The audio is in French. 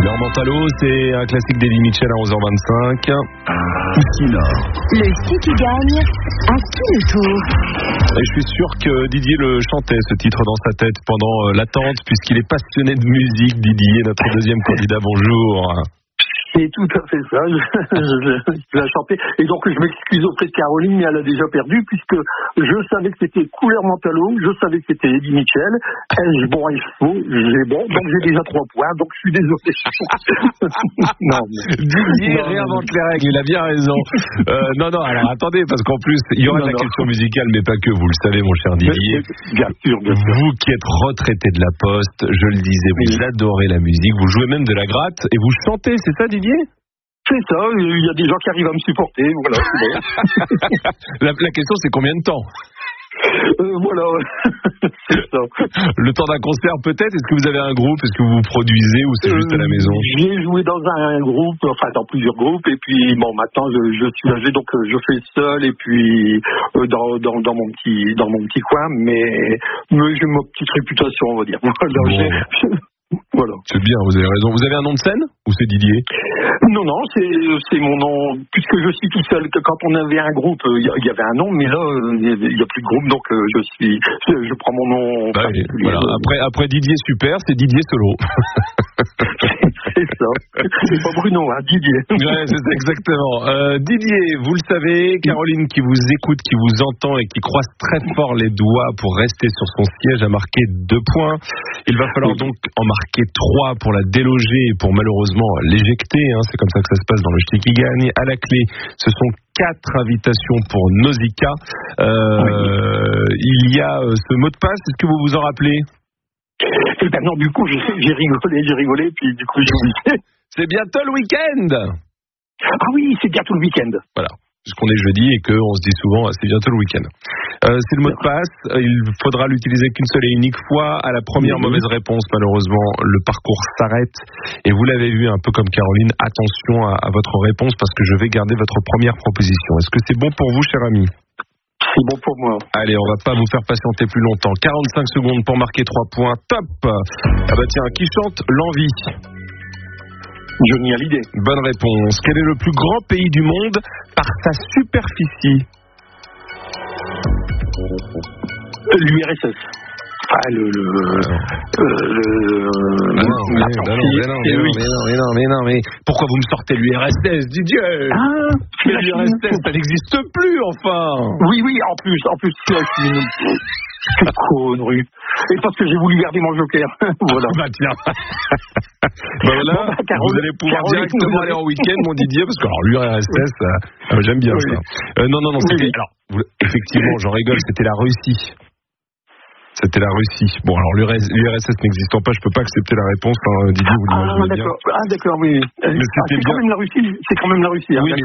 Couleur Mentalo, c'est un classique d'Eddie Mitchell à 11h25. Ici Nord. Le qui gagne, à qui le tour? Et je suis sûr que Didier le chantait, ce titre, dans sa tête pendant l'attente, puisqu'il est passionné de musique. Didier, notre deuxième candidat, bonjour. C'est tout à fait ça, je l'ai chanté. Et donc je m'excuse auprès de Caroline, mais elle a déjà perdu, puisque je savais que c'était Couleur Mentalo, je savais que c'était Eddie Mitchell. Ai-je bon, ai-je faux? J'ai bon, donc j'ai déjà 3 points, donc je suis désolé. Non, Didier réinvente les règles, il a bien raison. Non, alors attendez, parce qu'en plus, il y aura de la question musicale, mais pas que, vous le savez, mon cher Didier. Bien sûr. Vous qui êtes retraité de la Poste, je le disais, vous adorez la musique, vous jouez même de la gratte, et vous chantez, c'est ça, Didier? C'est ça, il y a des gens qui arrivent à me supporter, voilà. La question, c'est combien de temps? Voilà, c'est ça. Le temps d'un concert, peut-être? Est-ce que vous avez un groupe? Est-ce que vous vous produisez ou c'est juste à la maison? J'ai joué dans un groupe, enfin dans plusieurs groupes, et puis bon, maintenant je suis âgé, donc je fais seul, et puis dans mon petit coin, mais j'ai ma petite réputation, on va dire. Voilà. C'est bien, vous avez raison. Vous avez un nom de scène ou c'est Didier? Non, c'est mon nom. Puisque je suis tout seul, que quand on avait un groupe, il y avait un nom, mais là, il n'y a plus de groupe, donc je prends mon nom. Bah, voilà. Après Didier Super, c'est Didier Solo. C'est ça. C'est pas Bruno, hein, Didier. Ouais, c'est ça, exactement. Didier, vous le savez, Caroline qui vous écoute, qui vous entend et qui croise très fort les doigts pour rester sur son siège a marqué 2 points. Il va falloir donc en marquer 3 pour la déloger et pour malheureusement l'éjecter. C'est comme ça que ça se passe dans le Ch'ti qui gagne. À la clé, ce sont 4 invitations pour Nausicaa. Il y a ce mot de passe, est-ce que vous vous en rappelez? Et ben non, du coup, j'ai rigolé, puis du coup, j'ai oublié. C'est bientôt le week-end! Ah oui, c'est bientôt le week-end. Voilà, puisqu'on est jeudi et qu'on se dit souvent, c'est bientôt le week-end. C'est le mot de passe, il faudra l'utiliser qu'une seule et unique fois. À la première mauvaise réponse, malheureusement, le parcours s'arrête. Et vous l'avez vu, un peu comme Caroline, attention à votre réponse, parce que je vais garder votre première proposition. Est-ce que c'est bon pour vous, cher ami? C'est bon pour moi. Allez, on va pas vous faire patienter plus longtemps. 45 secondes pour marquer 3 points. Top! Ah bah tiens, qui chante L'Envie? Johnny Hallyday. Bonne réponse. Quel est le plus grand pays du monde par sa superficie? L'URSS. Ah, mais pourquoi vous me sortez l'URSS, Didier? L'URSS, ça n'existe plus, enfin. Oui, en plus, c'est une connerie. Et parce que j'ai voulu garder mon joker. Voilà. Bah tiens. Voilà, vous allez pouvoir directement aller en week-end, mon Didier, parce que alors l'URSS, j'aime bien ça. Non, c'était... Alors, effectivement, j'en rigole, c'était la Russie. C'était la Russie. Bon, alors l'URSS n'existant pas, je peux pas accepter la réponse, Didier, vous l'imaginez bien. D'accord, oui. Mais c'était c'est quand même la Russie. C'est quand même la Russie. Oui, mais